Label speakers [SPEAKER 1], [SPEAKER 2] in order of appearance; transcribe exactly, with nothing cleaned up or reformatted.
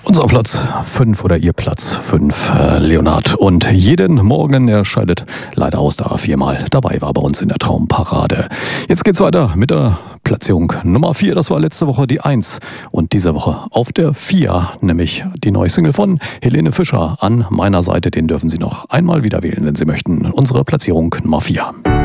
[SPEAKER 1] Unser Platz fünf oder Ihr Platz fünf, äh, Leonhard. Und jeden Morgen, er scheidet leider aus, da er viermal dabei war bei uns in der Traumparade. Jetzt geht's weiter mit der Platzierung Nummer vier. Das war letzte Woche die eins. Und diese Woche auf der vier, nämlich die neue Single von Helene Fischer. An meiner Seite, den dürfen Sie noch einmal wieder wählen, wenn Sie möchten. Unsere Platzierung Nummer vier.